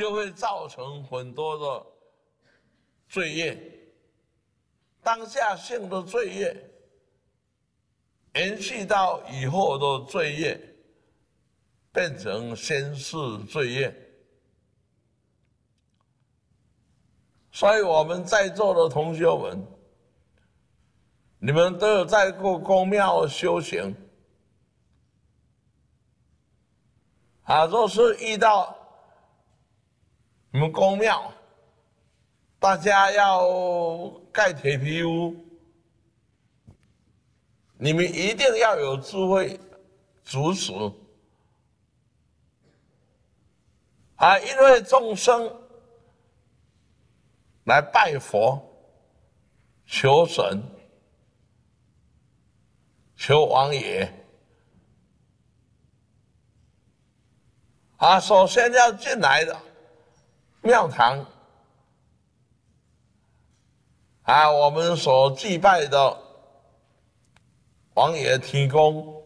就会造成很多的罪业，当下性的罪业，延续到以后的罪业，变成先世罪业。所以我们在座的同学们，你们都有在过宫庙修行啊。若是遇到你们宫庙，大家要盖铁皮屋，你们一定要有智慧阻止啊，因为众生来拜佛、求神、求王爷啊，首先要进来的庙堂啊，我们所祭拜的王爷、天公